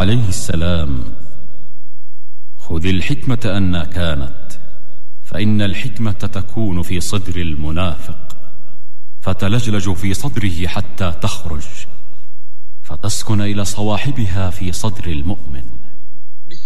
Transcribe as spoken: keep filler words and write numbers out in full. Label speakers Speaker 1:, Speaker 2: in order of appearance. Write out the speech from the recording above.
Speaker 1: عليه السلام: خذ الحكمة أنها كانت، فإن الحكمة تكون في صدر المنافق فتلجلج في صدره حتى تخرج فتسكن إلى صواحبها في صدر المؤمن.